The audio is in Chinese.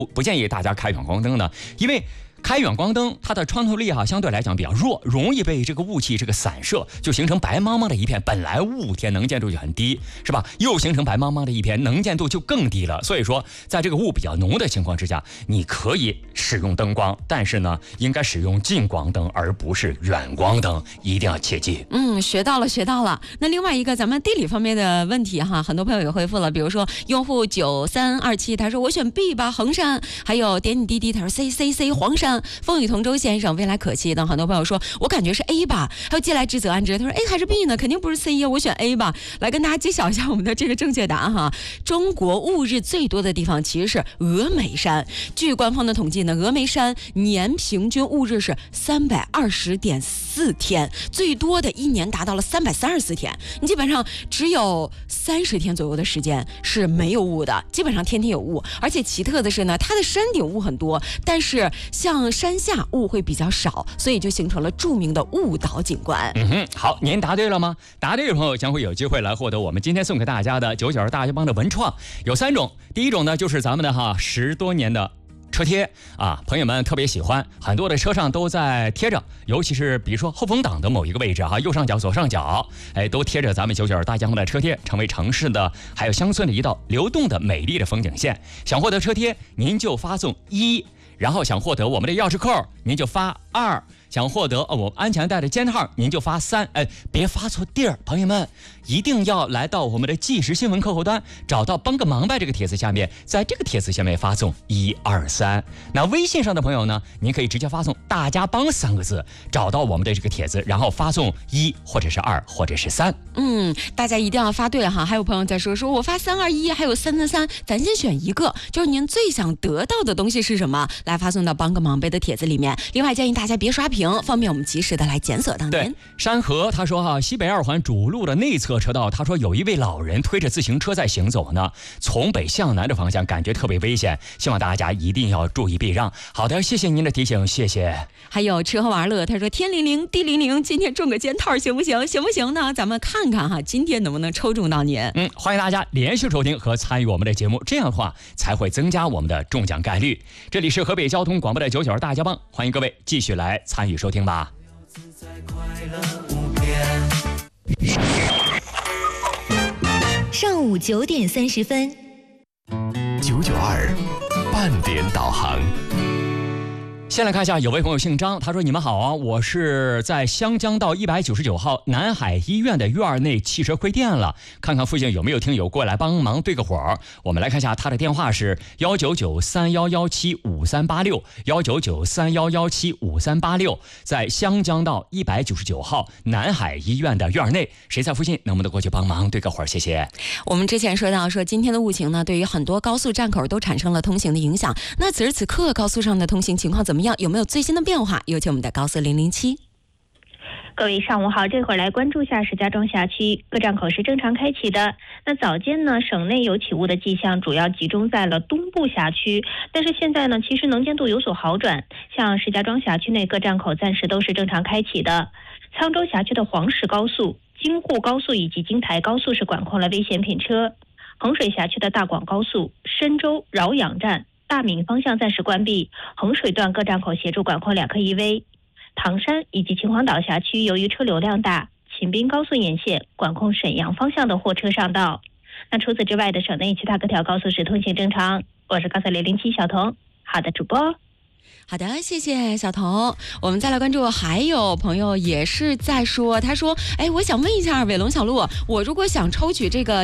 不建议大家开远光灯呢？因为开远光灯，它的穿透力相对来讲比较弱，容易被这个雾气散射，就形成白茫茫的一片。本来雾天能见度就很低，是吧？又形成白茫茫的一片，能见度就更低了。所以说，在这个雾比较浓的情况之下，你可以使用灯光，但是呢，应该使用近光灯，而不是远光灯，一定要切记。 学到了。那另外一个咱们地理方面的问题很多朋友也回复了，比如说用户9327，他说我选 B 吧，衡山。还有点你滴滴，他说 C 黄山。风雨同舟先生，未来可期等很多朋友说我感觉是 A 吧。还有既来之则安之，他说 A 还是 B 呢？肯定不是 C 呀，我选 A 吧。来跟大家揭晓一下我们的这个正确答案中国雾日最多的地方其实是峨眉山。据官方的统计呢，峨眉山年平均雾日是320.4天，最多的一年达到了334天。你基本上只有30天左右的时间是没有雾的，基本上天天有雾。而且奇特的是呢，它的山顶雾很多，但是像山下雾会比较少，所以就形成了著名的雾岛景观。 好，您答对了吗？答对的朋友将会有机会来获得我们今天送给大家的99大家帮的文创，有3种。第一种呢，就是咱们的10多年的车贴朋友们特别喜欢，很多的车上都在贴着，尤其是比如说后风挡的某一个位置右上角、左上角，都贴着咱们99大家帮的车贴，成为城市的还有乡村的一道流动的美丽的风景线。想获得车贴，您就发送1。然后想获得我们的钥匙扣，您就发2；想获得我安全带的肩套，您就发3。别发错地儿，朋友们一定要来到我们的即时新闻客户端，找到帮个忙呗这个帖子下面，在这个帖子下面发送123。那微信上的朋友呢，您可以直接发送大家帮3个字，找到我们的这个帖子，然后发送1或者是2或者是3。 大家一定要发对还有朋友在说我发321，还有333，咱先选一个，就是您最想得到的东西是什么，来发送到帮个忙呗的帖子里面。另外建议大家别刷屏，方便我们及时的来检索到您。 对，山河他说西北2环主路的内侧车道，他说有一位老人推着自行车在行走呢，从北向南的方向，感觉特别危险，希望大家一定要注意避让。好的，谢谢您的提醒，谢谢。 还有吃喝玩乐，他说天灵灵地灵灵，今天中个肩套行不行？行不行呢？咱们看看今天能不能抽中到您。 欢迎大家连续收听和参与我们的节目，这样的话才会增加我们的中奖概率。这里是河北交通广播的99大家帮，欢迎各位继续来参与收听吧。 上午9点30分 992半点导航。 先来看一下，有位朋友姓张，他说你们好我是在湘江道199号南海医院的院内汽车亏电了，看看附近有没有听友过来帮忙对个火。我们来看一下他的电话是19931175386，19931175386，在湘江道199号南海医院的院内，谁在附近能不能过去帮忙对个火？谢谢。 我们之前说到今天的雾情呢，对于很多高速站口都产生了通行的影响。那此时此刻高速上的通行情况怎么样？有没有最新的变化？有请我们的高速007。 各位上午好，这会儿来关注下石家庄辖区各站口是正常开启的。那早间呢，省内有起雾的迹象，主要集中在了东部辖区，但是现在呢，其实能见度有所好转，像石家庄辖区内各站口暂时都是正常开启的。沧州辖区的黄石高速、京沪高速以及京台高速是管控了危险品车。衡水辖区的大广高速、深州饶养站、大闽方向暂时关闭，衡水段各站口协助管控2克1V。唐山以及秦皇岛辖区由于车流量大，秦滨高速沿线管控沈阳方向的货车上道。那除此之外的省内其他各条高速是通行正常。我是高速007小童。好的，主播。 好的，谢谢小童。我们再来关注，还有朋友也是在说，他说我想问一下伟龙小璐，我如果想抽取这个